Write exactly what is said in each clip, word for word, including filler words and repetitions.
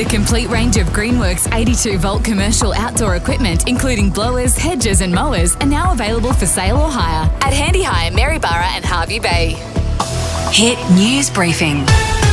The complete range of Greenworks eighty-two volt commercial outdoor equipment, including blowers, hedges and mowers, are now available for sale or hire at Handy Hire, Maryborough and Hervey Bay. Hit News Briefing.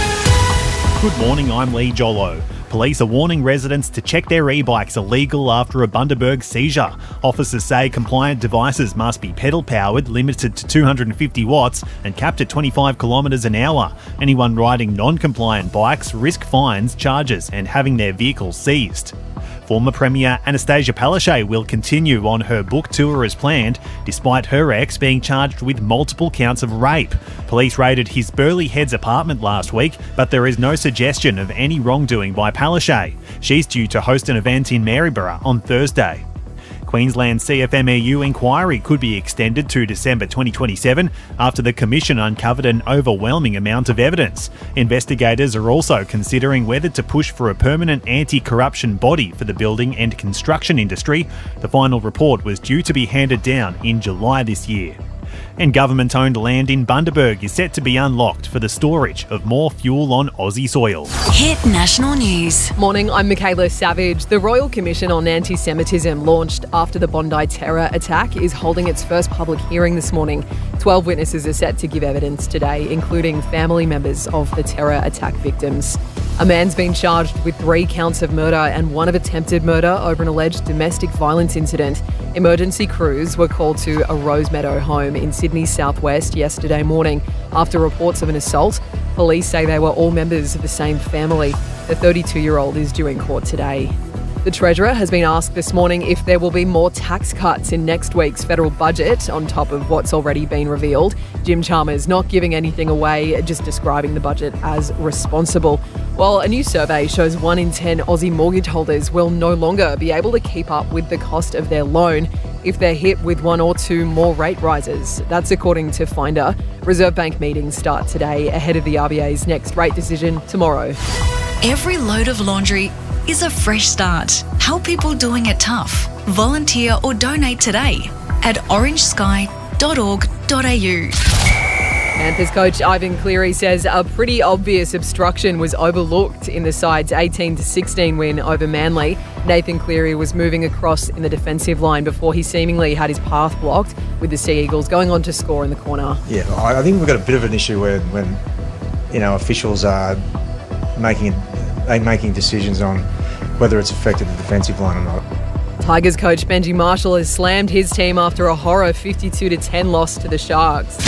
Good morning, I'm Lee Jollo. Police are warning residents to check their e-bikes illegal after a Bundaberg seizure. Officers say compliant devices must be pedal-powered, limited to two hundred fifty watts and capped at twenty-five kilometres an hour. Anyone riding non-compliant bikes risk fines, charges and having their vehicles seized. Former Premier Anastasia Palaszczuk will continue on her book tour as planned, despite her ex being charged with multiple counts of rape. Police raided his Burleigh Heads apartment last week, but there is no suggestion of any wrongdoing by Palaszczuk. She's due to host an event in Maryborough on Thursday. Queensland C F M E U inquiry could be extended to December twenty twenty-seven after the Commission uncovered an overwhelming amount of evidence. Investigators are also considering whether to push for a permanent anti-corruption body for the building and construction industry. The final report was due to be handed down in July this year. And government-owned land in Bundaberg is set to be unlocked for the storage of more fuel on Aussie soil. Hit National News. Morning, I'm Michaela Savage. The Royal Commission on Anti-Semitism, launched after the Bondi terror attack, is holding its first public hearing this morning. Twelve witnesses are set to give evidence today, including family members of the terror attack victims. A man's been charged with three counts of murder and one of attempted murder over an alleged domestic violence incident. Emergency crews were called to a Rosemeadow home in Sydney's southwest yesterday morning after reports of an assault. Police say they were all members of the same family. The thirty-two-year-old is due in court today. The Treasurer has been asked this morning if there will be more tax cuts in next week's federal budget on top of what's already been revealed. Jim Chalmers not giving anything away, just describing the budget as responsible. Well, a new survey shows one in ten Aussie mortgage holders will no longer be able to keep up with the cost of their loan if they're hit with one or two more rate rises. That's according to Finder. Reserve Bank meetings start today ahead of the R B A's next rate decision tomorrow. Every load of laundry is a fresh start. Help people doing it tough. Volunteer or donate today at orange sky dot org dot a u. Panthers coach Ivan Cleary says a pretty obvious obstruction was overlooked in the side's eighteen to sixteen win over Manly. Nathan Cleary was moving across in the defensive line before he seemingly had his path blocked, with the Sea Eagles going on to score in the corner. Yeah, I think we've got a bit of an issue where when, you know, officials are making making decisions on whether it's affected the defensive line or not. Tigers coach Benji Marshall has slammed his team after a horror fifty-two to ten loss to the Sharks.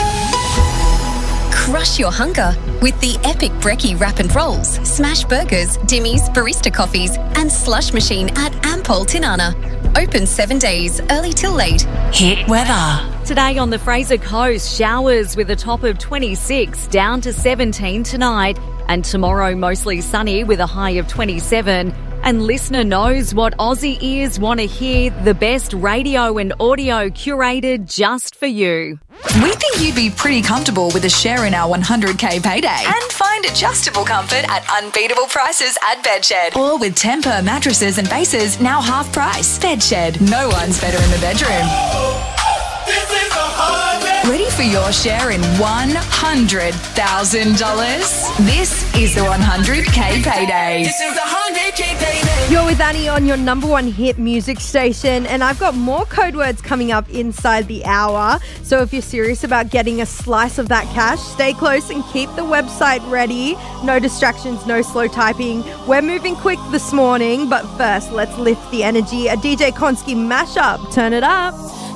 Crush your hunger with the epic Brekkie Wrap and Rolls, Smash Burgers, Dimmies, Barista Coffees and Slush Machine at Ampol Tinana. Open seven days, early till late. Hit weather. Today on the Fraser Coast, showers with a top of twenty-six, down to seventeen tonight. And tomorrow, mostly sunny with a high of twenty-seven. And listener knows what Aussie ears want to hear, the best radio and audio curated just for you. We think you'd be pretty comfortable with a share in our one hundred K payday. And find adjustable comfort at unbeatable prices at Bedshed. Or with Tempur mattresses and bases now half price. Bedshed, no one's better in the bedroom. Ready for your share in one hundred thousand dollars? This is the one hundred K payday. This is the one hundred K payday. You're with Annie on your number one hit music station, and I've got more code words coming up inside the hour. So if you're serious about getting a slice of that cash, stay close and keep the website ready. No distractions, no slow typing. We're moving quick this morning, but first, let's lift the energy. A D J Konski mashup. Turn it up.